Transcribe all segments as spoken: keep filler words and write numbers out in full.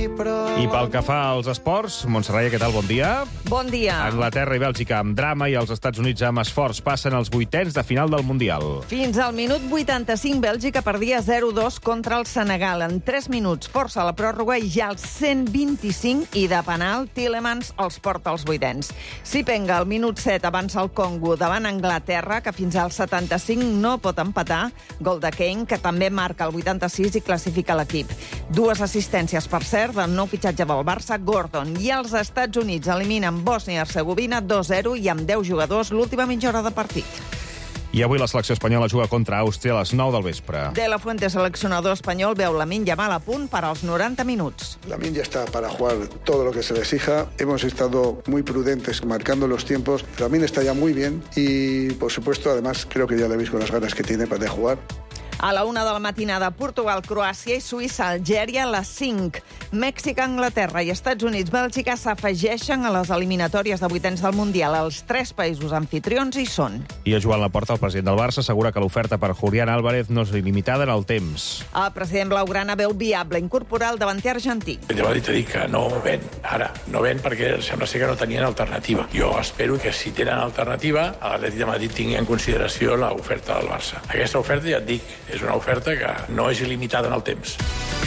I pel que fa als esports, Montserrat, què tal? Bon dia. Bon dia. Anglaterra i Bèlgica amb drama i els Estats Units amb esforç passen als vuitens de final del Mundial. Fins al minut vuitanta-cinc, Bèlgica perdia zero dos contra el Senegal. En tres minuts força la pròrroga i ja als cent vint-i-cinc i de penal, Tielemans els porta als vuitens. Sipenga, al minut set, avança el Congo davant Anglaterra, que fins al setanta-cinc no pot empatar. Gol de Kane, que també marca el vuitanta-sis i classifica l'equip. Dues assistències, per cert, del nou fitxatge del Barça, Gordon. I els Estats Units eliminen Bòsnia-Hercegovina dos zero i amb deu jugadors l'última mitja hora de partit. I avui la selecció espanyola juga contra Àustria a les nou del vespre. De la Fuente, seleccionador espanyol, veu Lamine Yamal a punt per als noranta minuts. Lamine ya está para jugar todo lo que se le exija. Hemos estado muy prudentes marcando los tiempos. Lamine está ya muy bien y, por supuesto, además, creo que ya le veis con las ganas que tiene para de jugar. A la una de la matinada, Portugal, Croàcia i Suïssa, Algèria, a les cinc. Mèxic, Anglaterra i Estats Units, Bèlgica s'afegeixen a les eliminatòries de vuitens del Mundial. Els tres països anfitrions hi són. I a Joan Laporta, el president del Barça, assegura que l'oferta per Julián Álvarez no és limitada en el temps. El president blaugrana veu viable incorporar el davanter argentí. El Madrid ha dit que no ven, ara, no ven perquè sembla ser que no tenien alternativa. Jo espero que si tenen alternativa, l'Atlètic de Madrid tingui en consideració l'oferta del Barça. Aquesta oferta, ja et dic, és una oferta que no és il·limitada en el temps.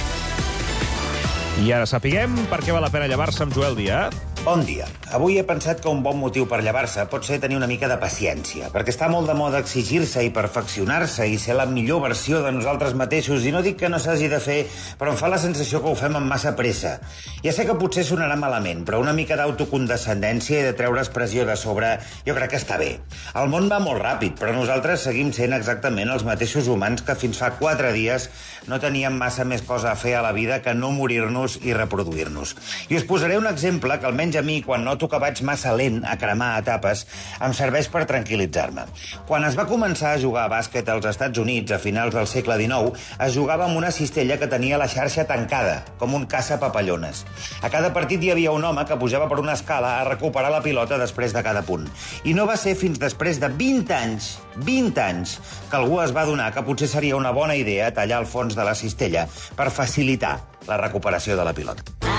I ara sapiguem per què val la pena llevar-se amb Joel Díaz. Bon dia. Avui he pensat que un bon motiu per llevar-se pot ser tenir una mica de paciència, perquè està molt de moda exigir-se i perfeccionar-se i ser la millor versió de nosaltres mateixos, i no dic que no s'hagi de fer, però em fa la sensació que ho fem amb massa pressa. Ja sé que potser sonarà malament, però una mica d'autocondescendència i de treure's pressió de sobre jo crec que està bé. El món va molt ràpid, però nosaltres seguim sent exactament els mateixos humans que fins fa quatre dies no teníem massa més cosa a fer a la vida que no morir-nos i reproduir-nos. I us posaré un exemple que almenys a mi, quan noto que vaig massa lent a cremar etapes, em serveix per tranquil·litzar-me. Quan es va començar a jugar a bàsquet als Estats Units a finals del segle dinou, es jugava amb una cistella que tenia la xarxa tancada, com un caça-papallones. A cada partit hi havia un home que pujava per una escala a recuperar la pilota després de cada punt. I no va ser fins després de vint anys, vint anys, que algú es va adonar que potser seria una bona idea tallar el fons de la cistella per facilitar la recuperació de la pilota.